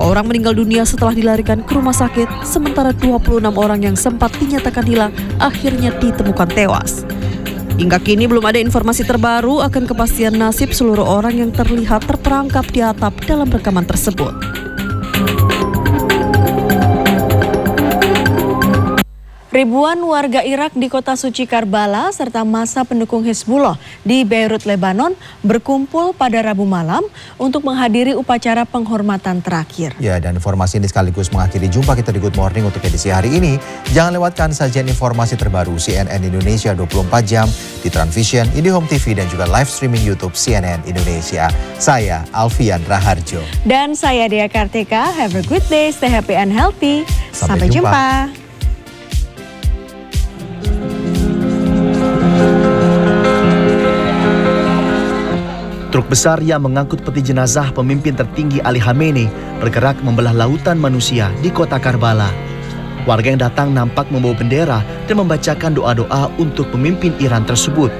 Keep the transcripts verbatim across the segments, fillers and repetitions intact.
orang meninggal dunia setelah dilarikan ke rumah sakit, sementara dua puluh enam orang yang sempat dinyatakan hilang akhirnya ditemukan tewas. Hingga kini belum ada informasi terbaru akan kepastian nasib seluruh orang yang terlihat terperangkap di atap dalam rekaman tersebut. Ribuan warga Irak di kota suci Karbala serta massa pendukung Hizbullah di Beirut, Lebanon berkumpul pada Rabu malam untuk menghadiri upacara penghormatan terakhir. Ya, dan informasi ini sekaligus mengakhiri jumpa kita di Good Morning untuk edisi hari ini. Jangan lewatkan sajian informasi terbaru C N N Indonesia dua puluh empat jam di Transvision, IndiHome T V dan juga live streaming YouTube C N N Indonesia. Saya Alfian Raharjo. Dan saya Dea Kartika. Have a good day, stay happy and healthy. Sampai, Sampai jumpa. jumpa. Truk besar yang mengangkut peti jenazah pemimpin tertinggi Ali Khamenei bergerak membelah lautan manusia di kota Karbala. Warga yang datang nampak membawa bendera dan membacakan doa-doa untuk pemimpin Iran tersebut.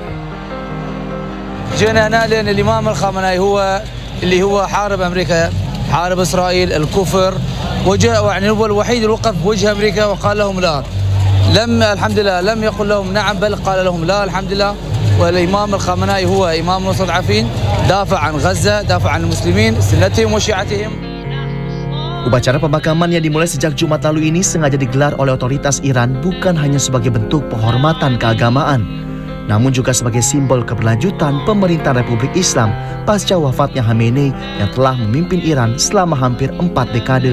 جينا هنا لأن الإمام الخامنئي هو اللي هو حارب أمريكا، حارب إسرائيل، الكفر، وجه يعني هو الوحيد اللي وقف وجه أمريكا وقال لهم لا. لم الحمد لله لم يقل لهم نعم بل قال لهم لا الحمد لله. والإمام الخامنئي هو إمام مستضعفين، دافع عن غزة، دافع عن المسلمين، سنتهم وشيعتهم. Upacara pemakaman yang dimulai sejak Jumat lalu ini sengaja digelar oleh otoritas Iran bukan hanya sebagai bentuk penghormatan keagamaan, namun juga sebagai simbol keberlanjutan pemerintahan Republik Islam pasca wafatnya Khamenei yang telah memimpin Iran selama hampir empat dekade.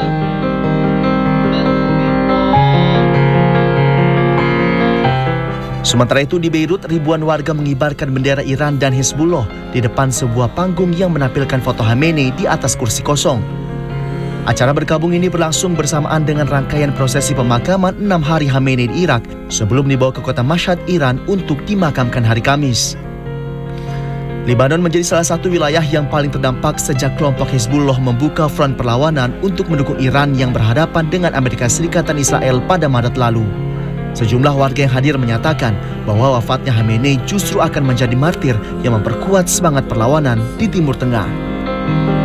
Sementara itu di Beirut, ribuan warga mengibarkan bendera Iran dan Hizbullah di depan sebuah panggung yang menampilkan foto Khamenei di atas kursi kosong. Acara berkabung ini berlangsung bersamaan dengan rangkaian prosesi pemakaman enam hari Khamenei di Irak sebelum dibawa ke kota Mashhad, Iran untuk dimakamkan hari Kamis. Lebanon menjadi salah satu wilayah yang paling terdampak sejak kelompok Hizbullah membuka front perlawanan untuk mendukung Iran yang berhadapan dengan Amerika Serikat dan Israel pada Maret lalu. Sejumlah warga yang hadir menyatakan bahwa wafatnya Khamenei justru akan menjadi martir yang memperkuat semangat perlawanan di Timur Tengah.